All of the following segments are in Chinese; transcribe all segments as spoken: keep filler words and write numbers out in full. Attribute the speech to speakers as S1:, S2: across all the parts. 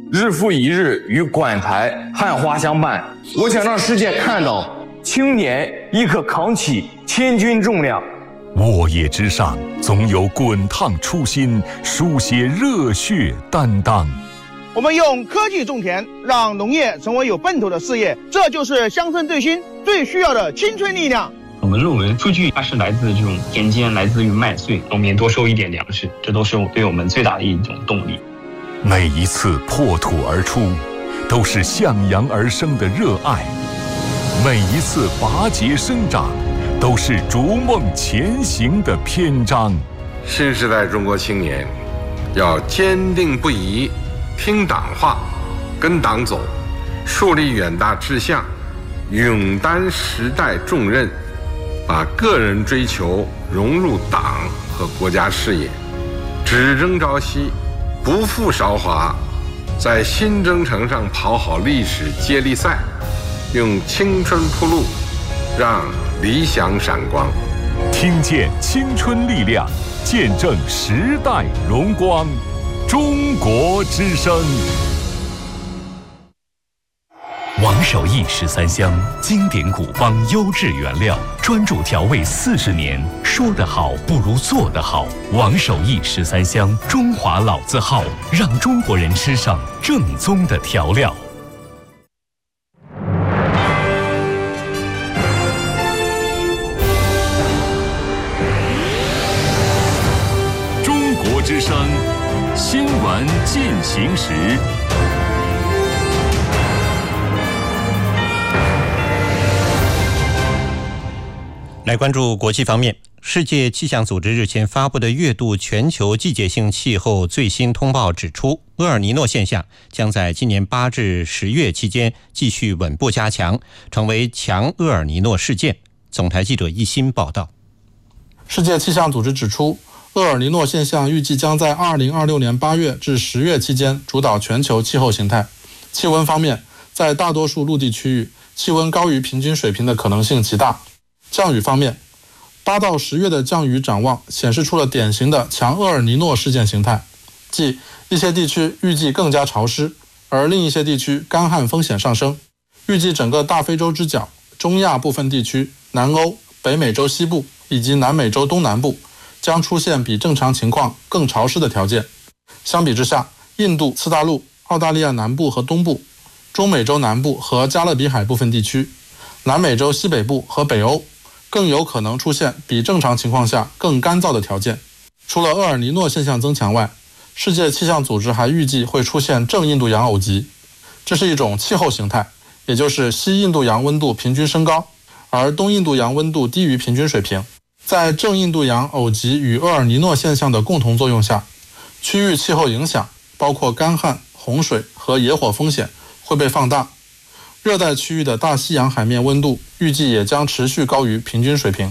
S1: 日复一日与馆台汉花相伴。我想让世界看到，青年亦可扛起千钧重量。
S2: 沃野之上，总有滚烫初心，书写热血担当。
S3: 我们用科技种田，让农业成为有奔头的事业，这就是乡村振兴最需要的青春力量。
S4: 我们认为数据它是来自这种田间，来自于麦穗，农民多收一点粮食，这都是对我们最大的一种动力。
S2: 每一次破土而出，都是向阳而生的热爱；每一次拔节生长，都是逐梦前行的篇章。
S5: 新时代中国青年要坚定不移，听党话，跟党走，树立远大志向，勇担时代重任，把个人追求融入党和国家事业，只争朝夕，不负韶华，在新征程上跑好历史接力赛，用青春铺路，让理想闪光。
S2: 听见青春力量，见证时代荣光。中国之声。王守义十三香，经典古方，优质原料，专注调味四十年。说得好不如做得好。王守义十三香，中华老字号，让中国人吃上正宗的调料。中国之声，新闻进行时。
S6: 来关注国际方面，世界气象组织日前发布的月度全球季节性气候最新通报指出，厄尔尼诺现象将在今年八至十月期间继续稳步加强，成为强厄尔尼诺事件。总台记者一新报道。
S7: 世界气象组织指出，厄尔尼诺现象预计将在二零二六年八月至十月期间主导全球气候形态。气温方面，在大多数陆地区域，气温高于平均水平的可能性极大。降雨方面，八到十月的降雨展望显示出了典型的强厄尔尼诺事件形态，即一些地区预计更加潮湿，而另一些地区干旱风险上升。预计整个大非洲之角、中亚部分地区、南欧、北美洲西部以及南美洲东南部将出现比正常情况更潮湿的条件。相比之下，印度次大陆、澳大利亚南部和东部、中美洲南部和加勒比海部分地区、南美洲西北部和北欧更有可能出现比正常情况下更干燥的条件。除了厄尔尼诺现象增强外，世界气象组织还预计会出现正印度洋偶极，这是一种气候形态，也就是西印度洋温度平均升高，而东印度洋温度低于平均水平。在正印度洋偶极与厄尔尼诺现象的共同作用下，区域气候影响包括干旱、洪水和野火风险会被放大。热带区域的大西洋海面温度预计也将持续高于平均水平。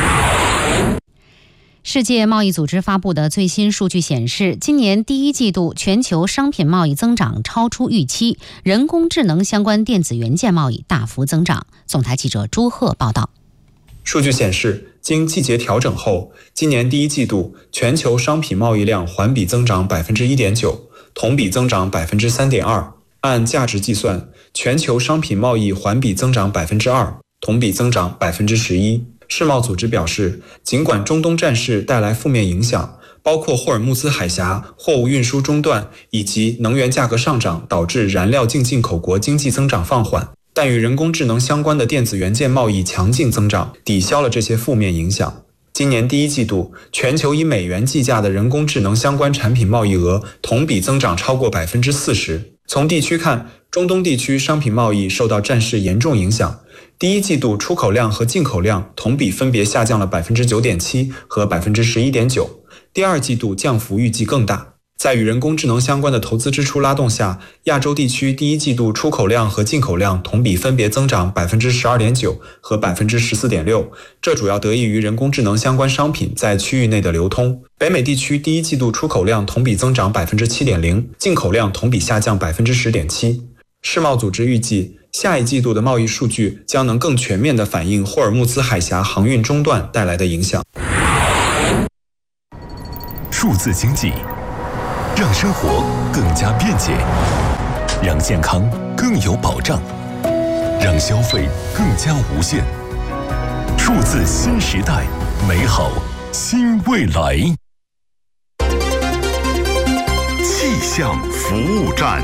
S8: 世界贸易组织发布的最新数据显示，今年第一季度全球商品贸易增长超出预期，人工智能相关电子元件贸易大幅增长。总台记者朱鹤报道。
S9: 数据显示，经季节调整后，今年第一季度全球商品贸易量环比增长 百分之一点九， 同比增长 百分之三点二。按价值计算，全球商品贸易环比增长 百分之二， 同比增长 百分之十一。 世贸组织表示，尽管中东战事带来负面影响，包括霍尔木兹海峡货物运输中断以及能源价格上涨导致燃料净进口国经济增长放缓，但与人工智能相关的电子元件贸易强劲增长，抵消了这些负面影响。今年第一季度，全球以美元计价的人工智能相关产品贸易额同比增长超过 百分之四十。从地区看，中东地区商品贸易受到战事严重影响，第一季度出口量和进口量同比分别下降了 百分之九点七 和 百分之十一点九， 第二季度降幅预计更大。在与人工智能相关的投资支出拉动下，亚洲地区第一季度出口量和进口量同比分别增长 百分之十二点九 和 百分之十四点六， 这主要得益于人工智能相关商品在区域内的流通。北美地区第一季度出口量同比增长 百分之七点零， 进口量同比下降 百分之十点七。 世贸组织预计，下一季度的贸易数据将能更全面地反映霍尔木兹海峡航运中断带来的影响。
S2: 数字经济让生活更加便捷， 让健康更有保障，让消费更加无限。数字新时代，美好新未来。气象服务站，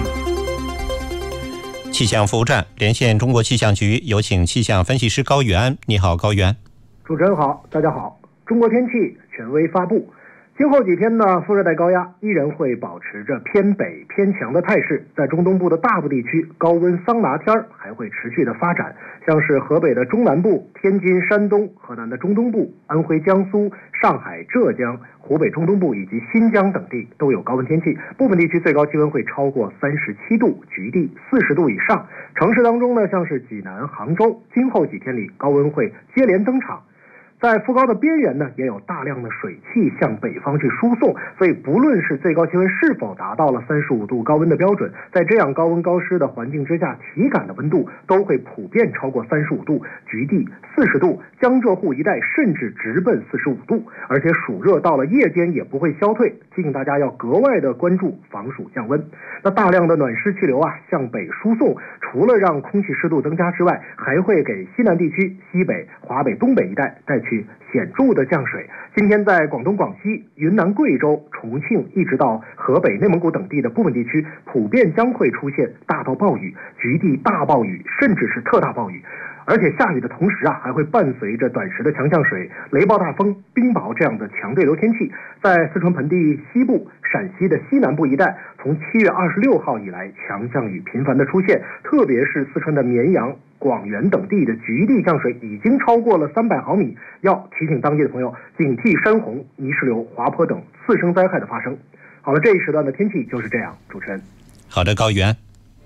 S6: 气象服务站连线中国气象局，有请气象分析师高原。你好，高原。
S10: 主持人好，大家好。中国天气权威发布，今后几天呢，副热带高压依然会保持着偏北偏强的态势，在中东部的大部地区，高温桑拿天儿还会持续的发展，像是河北的中南部、天津、山东、河南的中东部、安徽、江苏、上海、浙江、湖北中东部以及新疆等地都有高温天气，部分地区最高气温会超过三十七度，局地四十度以上。城市当中呢，像是济南、杭州，今后几天里高温会接连登场。在副高的边缘呢，也有大量的水汽向北方去输送，所以不论是最高气温是否达到了三十五度高温的标准，在这样高温高湿的环境之下，体感的温度都会普遍超过三十五度，局地四十度，江浙沪一带甚至直奔四十五度，而且暑热到了夜间也不会消退，提醒大家要格外的关注防暑降温。那大量的暖湿气流啊向北输送，除了让空气湿度增加之外，还会给西南地区、西北、华北、东北一带带去显著的降水。今天在广东、广西、云南、贵州、重庆一直到河北、内蒙古等地的部分地区，普遍将会出现大到暴雨、局地大暴雨，甚至是特大暴雨。而且下雨的同时啊，还会伴随着短时的强降水、雷暴大风、冰雹这样的强对流天气。在四川盆地西部、陕西的西南部一带，从七月二十六号以来，强降雨频繁的出现，特别是四川的绵阳、广元等地的局地降水已经超过了三百毫米，要提醒当地的朋友警惕山洪、泥石流、滑坡等次生灾害的发生。好了，这一时段的天气就是这样。主持人，
S6: 好的，高原。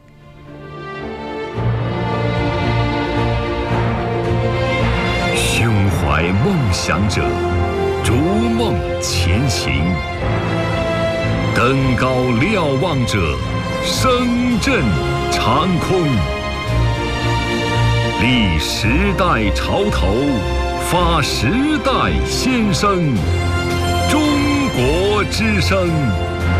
S2: 胸怀梦想者，逐梦前行；登高瞭望者，声震长空。立时代潮头，发时代先声。中国之声。